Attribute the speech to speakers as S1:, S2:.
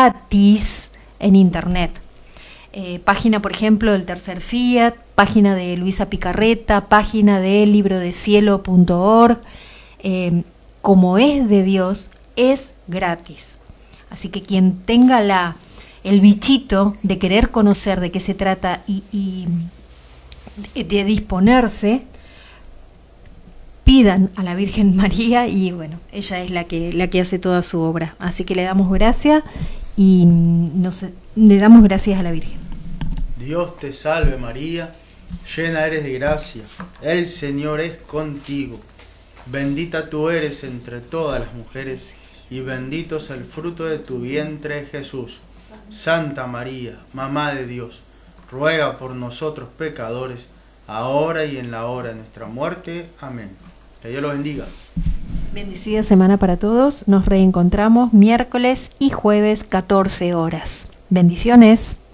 S1: gratis en internet. Página, por ejemplo, del Tercer Fiat, página de Luisa Picarreta, página de librodecielo.org. Como es de Dios, es gratis. Así que quien tenga el bichito de querer conocer de qué se trata y de disponerse, pidan a la Virgen María y bueno, ella es la que hace toda su obra. Así que le damos gracias y le damos gracias a la Virgen.
S2: Dios te salve María, llena eres de gracia, el Señor es contigo. Bendita tú eres entre todas las mujeres y bendito es el fruto de tu vientre Jesús. Santa María, Mamá de Dios, ruega por nosotros pecadores, ahora y en la hora de nuestra muerte. Amén. Que Dios los bendiga.
S1: Bendecida semana para todos. Nos reencontramos miércoles y jueves 14 horas. Bendiciones.